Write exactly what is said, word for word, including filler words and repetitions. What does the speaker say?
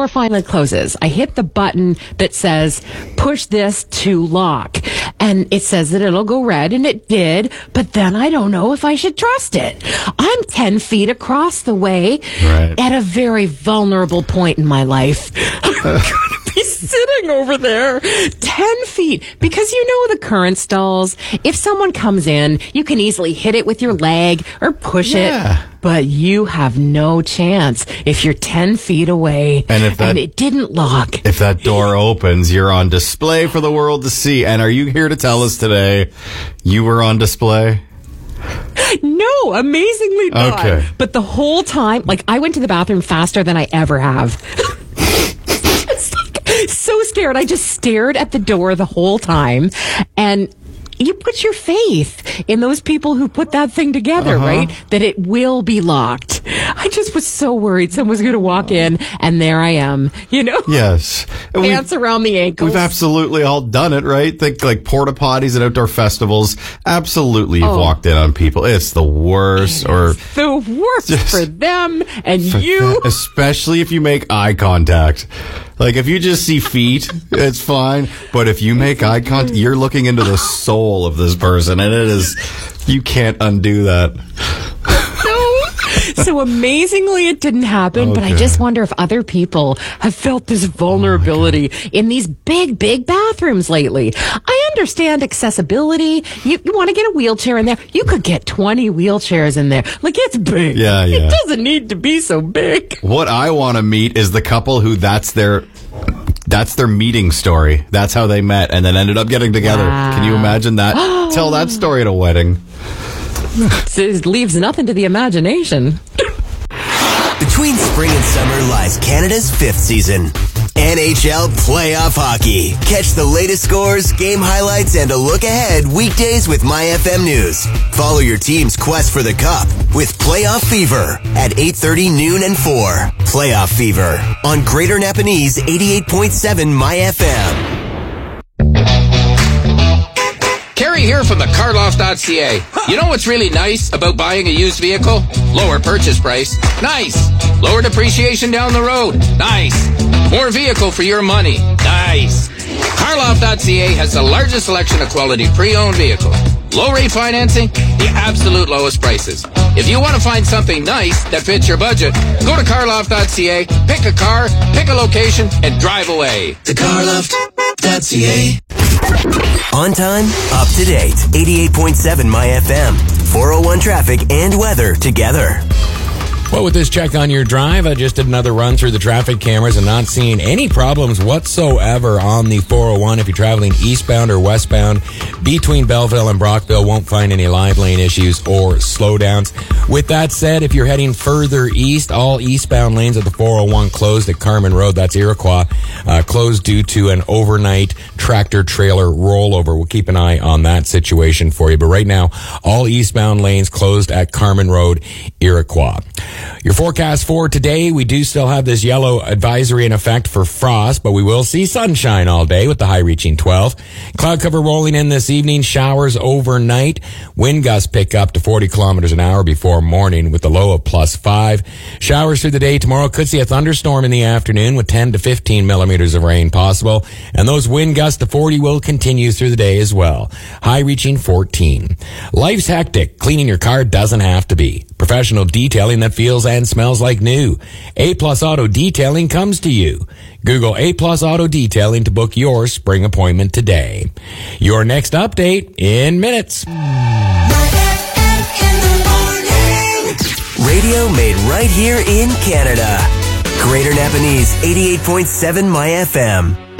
door finally closes. I hit the button that says, push this to lock. And it says that it'll go red, and it did. But then I don't know if I should trust it. I'm ten feet across the way right. at a very vulnerable point in my life. I'm going to be sitting over there ten feet because you know the current stalls. If someone comes in, you can easily hit it with your leg or push yeah. it. But you have no chance if you're ten feet away and, if that, and it didn't lock. If that door opens, you're on display for the world to see. And are you here to tell us today you were on display? No, amazingly not. Okay. But the whole time, like, I went to the bathroom faster than I ever have. It's like, so scared. I just stared at the door the whole time. And you put your faith in those people who put that thing together, uh-huh. right? That it will be locked. I just was so worried someone's going to walk in, and there I am, you know? Yes. And pants around the ankles. We've absolutely all done it, right? Think like porta potties at outdoor festivals. Absolutely, you've oh. walked in on people. It's the worst. Or the worst just, for them and for you. Them, especially if you make eye contact. Like, if you just see feet, it's fine. But if you make eye contact, you're looking into the soul of this person, and it is, you can't undo that. No. So amazingly, it didn't happen. Okay. But I just wonder if other people have felt this vulnerability oh in these big, big bathrooms lately. I understand accessibility. You, you want to get a wheelchair in there. You could get twenty wheelchairs in there. Like, it's big. Yeah, yeah. It doesn't need to be so big. What I want to meet is the couple who that's their... That's their meeting story. That's how they met and then ended up getting together. Wow. Can you imagine that? Tell that story at a wedding. It leaves nothing to the imagination. Between spring and summer lies Canada's fifth season. N H L Playoff Hockey. Catch the latest scores, game highlights, and a look ahead weekdays with My F M News. Follow your team's quest for the Cup with Playoff Fever at eight thirty, noon, and four. Playoff Fever on Greater Napanese eighty-eight point seven My F M. Kerry here from the carloft dot c a. You know what's really nice about buying a used vehicle? Lower purchase price. Nice. Lower depreciation down the road. Nice. More vehicle for your money. Nice. carloft dot c a has the largest selection of quality pre-owned vehicles. Low rate financing, the absolute lowest prices. If you want to find something nice that fits your budget, go to carloft dot c a, pick a car, pick a location, and drive away. The carloft dot c a. On time, up to date. eighty-eight point seven My F M. four oh one traffic and weather together. Well, with this check on your drive, I just did another run through the traffic cameras and not seeing any problems whatsoever on the four oh one. If you're traveling eastbound or westbound between Belleville and Brockville, won't find any live lane issues or slowdowns. With that said, if you're heading further east, all eastbound lanes of the four oh one closed at Carman Road. That's Iroquois, uh, closed due to an overnight tractor trailer rollover. We'll keep an eye on that situation for you. But right now, all eastbound lanes closed at Carman Road, Iroquois. Your forecast for today, we do still have this yellow advisory in effect for frost, but we will see sunshine all day with the high reaching twelve. Cloud cover rolling in this evening, showers overnight. Wind gusts pick up to forty kilometers an hour before morning with the low of plus five. Showers through the day tomorrow. Could see a thunderstorm in the afternoon with ten to fifteen millimeters of rain possible. And those wind gusts to forty will continue through the day as well. High reaching fourteen. Life's hectic. Cleaning your car doesn't have to be. Professional detailing that feels and smells like new. A-Plus Auto Detailing comes to you. Google A-Plus Auto Detailing to book your spring appointment today. Your next update in minutes. Radio made right here in Canada. Greater Napanese eighty-eight point seven My F M.